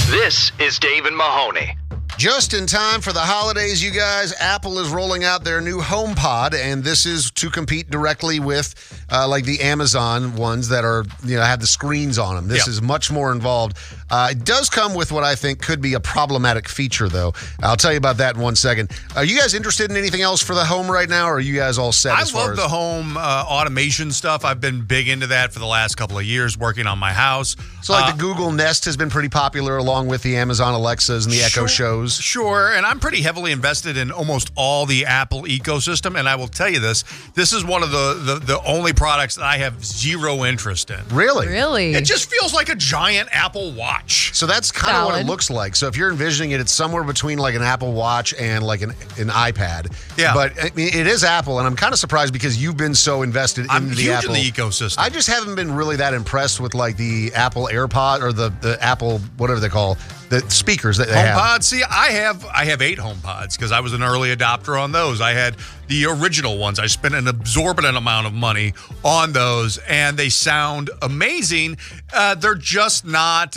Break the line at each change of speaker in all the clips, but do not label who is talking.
This is Dave and Mahoney.
Just in time for the holidays, you guys, Apple is rolling out their new HomePod, and this is to compete directly with like the Amazon ones that are, have the screens on them. This is much more involved. It does come with what I think could be a problematic feature, though. I'll tell you about that in 1 second. Are you guys interested in anything else for the home right now, or are you guys all set?
I love the home automation stuff. I've been big into that for the last couple of years, working on my house.
So like the Google Nest has been pretty popular, along with the Amazon Alexas and the Echo Shows.
Sure, and I'm pretty heavily invested in almost all the Apple ecosystem, and I will tell you this is one of the only products that I have zero interest in.
Really?
Really?
It just feels like a giant Apple Watch.
So that's kind of what it looks like. So if you're envisioning it, it's somewhere between like an Apple Watch and like an iPad. Yeah. But I mean, it is Apple, and I'm kind of surprised because you've been so invested in the Apple.
I'm huge in the ecosystem.
I just haven't been really that impressed with like the Apple AirPod or the Apple, whatever they call the speakers that they have.
HomePod. See, I have 8 HomePods because I was an early adopter on those. I had the original ones. I spent an exorbitant amount of money on those, and they sound amazing. They're just not,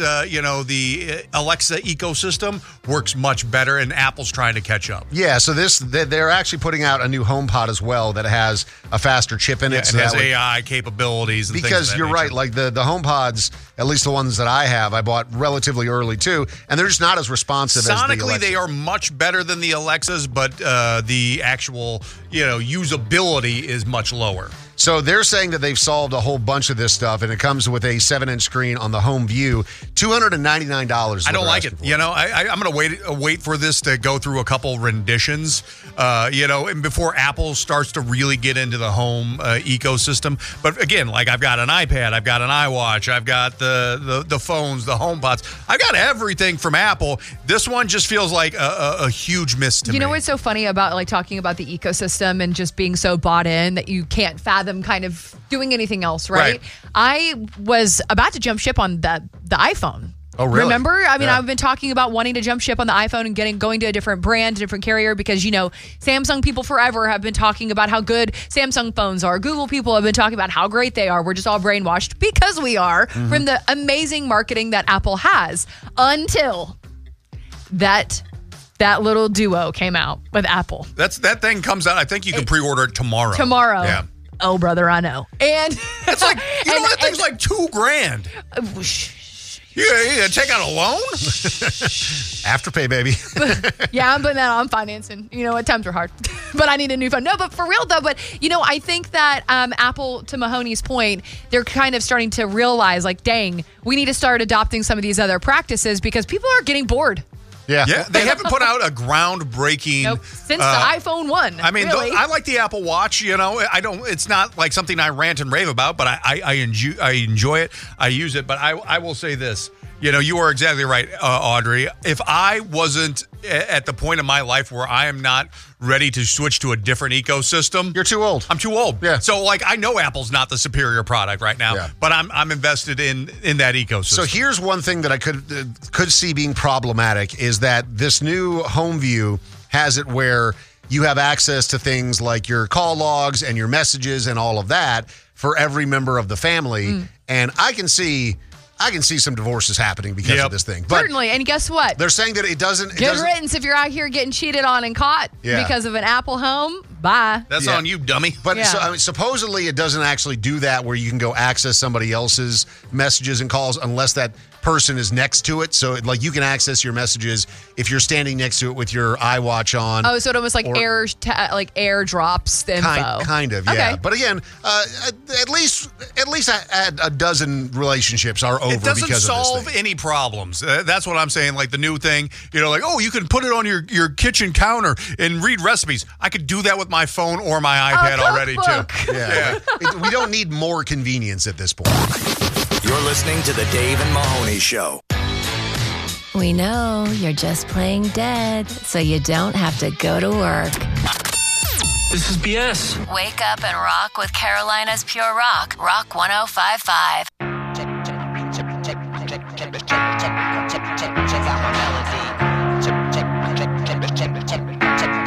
the Alexa ecosystem works much better, and Apple's trying to catch up.
Yeah, so they're actually putting out a new HomePod as well that has a faster chip in it.
Yeah,
so
it has AI capabilities and things of
because
that
you're
nature.
right, like the HomePods, at least the ones that I have, I bought relatively early too, and they're just not as responsive as the Alexa.
Sonically, they are much better than the Alexas, but the actual, usability is much lower.
So they're saying that they've solved a whole bunch of this stuff, and it comes with a 7-inch screen on the home view. $299.
I don't like it. I'm going to wait for this to go through a couple renditions, and before Apple starts to really get into the home ecosystem. But again, like I've got an iPad, I've got an iWatch, I've got the phones, the HomePods. I've got everything from Apple. This one just feels like a huge miss to me.
You know what's so funny about like talking about the ecosystem and just being so bought in that you can't fathom kind of doing anything else, right? I was about to jump ship on the iPhone.
Oh, really?
Remember? I mean, I've been talking about wanting to jump ship on the iPhone and going to a different brand, a different carrier, because, Samsung people forever have been talking about how good Samsung phones are. Google people have been talking about how great they are. We're just all brainwashed because we are from the amazing marketing that Apple has until that little duo came out with Apple.
That thing comes out. I think you can pre-order it tomorrow.
Tomorrow.
Yeah.
Oh, brother, I know. And
it's like, that thing's like $2,000. Yeah, take out a loan?
Afterpay, baby.
Yeah, I'm putting that on financing. You know what? Times are hard. But I need a new phone. No, but for real, though. But, I think that Apple, to Mahoney's point, they're kind of starting to realize, like, dang, we need to start adopting some of these other practices because people are getting bored.
Yeah.
They haven't put out a groundbreaking
since the iPhone 1.
I mean,
really.
I like the Apple Watch. It's not like something I rant and rave about, but I enjoy it. I use it. But I will say this. You are exactly right, Audrey. If I wasn't at the point in my life where I am not ready to switch to a different ecosystem,
you're too old.
I'm too old.
Yeah.
So, I know Apple's not the superior product right now, but I'm invested in that ecosystem.
So here's one thing that I could see being problematic is that this new home view has it where you have access to things like your call logs and your messages and all of that for every member of the family. And I can see some divorces happening because of this thing. But
certainly. And guess what?
They're saying that it doesn't...
Good riddance if you're out here getting cheated on and caught because of an Apple home. Bye.
That's on you, dummy.
But supposedly it doesn't actually do that where you can go access somebody else's messages and calls unless that person is next to it. So you can access your messages if you're standing next to it with your iWatch on.
Oh, so it almost like airdrops the info.
Kind of, yeah. Okay. But again, at least a dozen relationships are over because of this thing.
It doesn't solve any problems. That's what I'm saying. Like the new thing, you can put it on your kitchen counter and read recipes. I could do that with my phone or my iPad already too.
Yeah. We don't need more convenience at this point.
You're listening to the Dave and Mahoney Show.
We know you're just playing dead, so you don't have to go to work.
This is BS.
Wake up and rock with Carolina's Pure Rock, Rock 105.5.